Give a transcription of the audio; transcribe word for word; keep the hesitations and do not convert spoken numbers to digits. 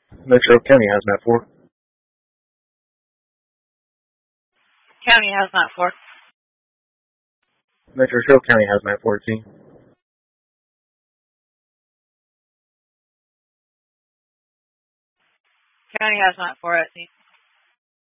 Metro County Hazmat four. County Hazmat four. Metro Show County Hazmat four team. County Hazmat four at team.